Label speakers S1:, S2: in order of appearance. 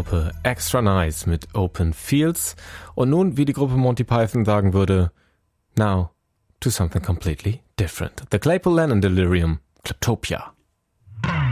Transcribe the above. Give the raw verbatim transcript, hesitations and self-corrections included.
S1: Gruppe Extra Nice mit Open Fields. Und nun, wie die Gruppe Monty Python sagen würde, now to something completely different. The Claypool Lennon Delirium, Kleptopia.